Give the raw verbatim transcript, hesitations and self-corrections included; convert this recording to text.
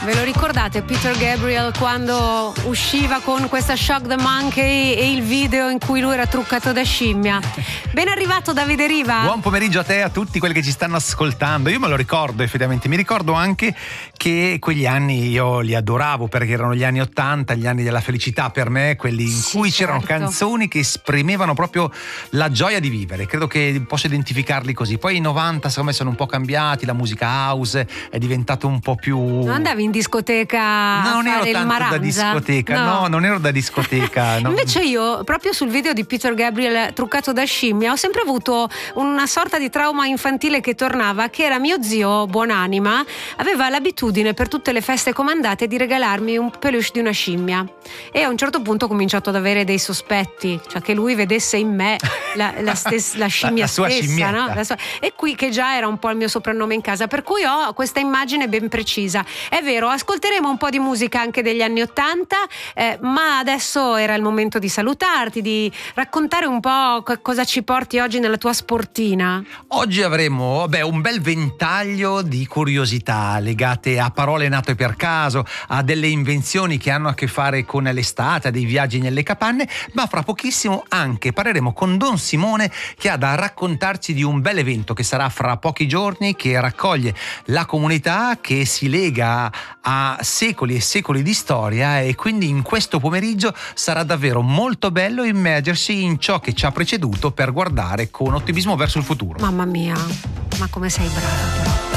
Ve lo ricordate Peter Gabriel quando usciva con questa Shock the Monkey e il video in cui lui era truccato da scimmia? Ben arrivato Davide Riva. Buon pomeriggio a te e a tutti quelli che ci stanno ascoltando. Io me lo ricordo effettivamente, mi ricordo anche che quegli anni io li adoravo perché erano gli anni ottanta, gli anni della felicità per me, quelli in sì, cui certo. c'erano canzoni che esprimevano proprio la gioia di vivere. Credo che posso identificarli così. Poi i novanta secondo me sono un po' cambiati, la musica house è diventata un po' più... Non andavi in discoteca no, a non fare ero il tanto da maranza? discoteca, no. no, non ero da discoteca. no. Invece io, proprio sul video di Peter Gabriel truccato da scimmia, ho sempre avuto una sorta di trauma infantile che tornava, che era mio zio buonanima, aveva l'abitudine per tutte le feste comandate di regalarmi un peluche di una scimmia, e a un certo punto ho cominciato ad avere dei sospetti, cioè che lui vedesse in me la, la, stes- la scimmia la, la sua stessa, no? scimmietta. La sua... e qui che già era un po' il mio soprannome in casa, per cui ho questa immagine ben precisa. È vero, ascolteremo un po' di musica anche degli anni ottanta, eh, ma adesso era il momento di salutarti, di raccontare un po' co- cosa ci porti oggi nella tua sportina. Oggi avremo vabbè, un bel ventaglio di curiosità legate a parole nate per caso, a delle invenzioni che hanno a che fare con l'estate, a dei viaggi nelle capanne, ma fra pochissimo anche parleremo con Don Simone, che ha da raccontarci di un bel evento che sarà fra pochi giorni, che raccoglie la comunità, che si lega a secoli e secoli di storia, e quindi in questo pomeriggio sarà davvero molto bello immergersi in ciò che ci ha preceduto per guardare con ottimismo verso il futuro. Mamma mia, ma come sei brava però.